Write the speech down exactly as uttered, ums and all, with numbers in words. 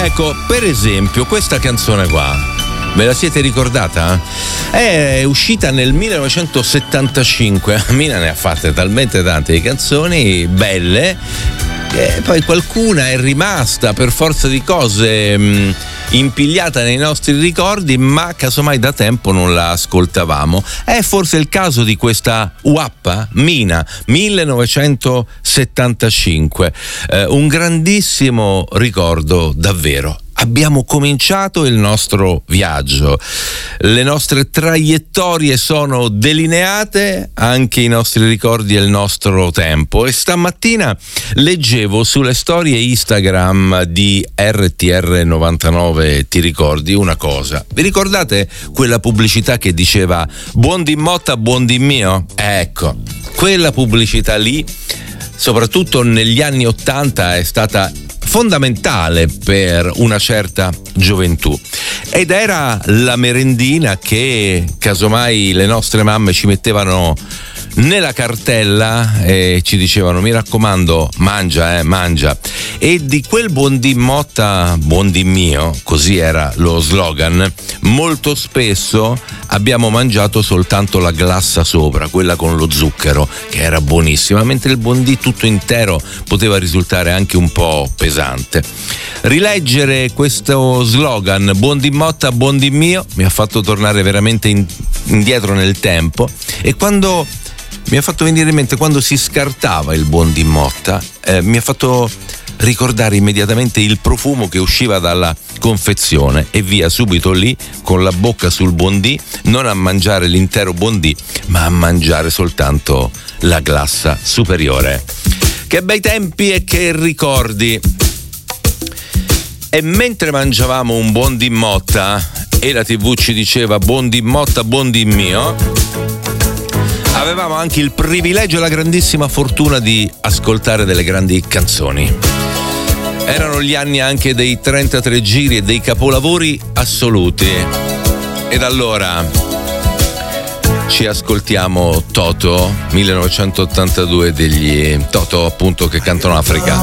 Ecco, per esempio, questa canzone qua, ve la siete ricordata? È uscita nel millenovecentosettantacinque. Mina ne ha fatte talmente tante di canzoni belle e poi qualcuna è rimasta per forza di cose mh, impigliata nei nostri ricordi, ma casomai da tempo non la ascoltavamo. È forse il caso di questa Uappa, Mina, millenovecentosettantacinque. Eh, un grandissimo ricordo davvero. Abbiamo cominciato il nostro viaggio, le nostre traiettorie sono delineate, anche i nostri ricordi e il nostro tempo. E stamattina leggevo sulle storie Instagram di R T R novantanove, ti ricordi una cosa? Vi ricordate quella pubblicità che diceva buon di Motta, buon di mio? Ecco, quella pubblicità lì, soprattutto negli anni ottanta, è stata fondamentale per una certa gioventù ed era la merendina che casomai le nostre mamme ci mettevano nella cartella e ci dicevano mi raccomando mangia eh mangia. E di quel buon di Motta buon di mio, così era lo slogan, molto spesso abbiamo mangiato soltanto la glassa sopra, quella con lo zucchero, che era buonissima, mentre il buon di tutto intero poteva risultare anche un po' pesante. Rileggere questo slogan buon di Motta buon di mio mi ha fatto tornare veramente in, indietro nel tempo, e quando mi ha fatto venire in mente quando si scartava il buon di Motta, eh, mi ha fatto ricordare immediatamente il profumo che usciva dalla confezione, e via subito lì con la bocca sul buon di, non a mangiare l'intero buon di ma a mangiare soltanto la glassa superiore. Che bei tempi e che ricordi. E mentre mangiavamo un buon di Motta e la tivù ci diceva buon di Motta buon di mio, avevamo anche il privilegio e la grandissima fortuna di ascoltare delle grandi canzoni. Erano gli anni anche dei trentatré giri e dei capolavori assoluti. Ed allora ci ascoltiamo Toto, millenovecentottantadue, degli Toto appunto che cantano Africa.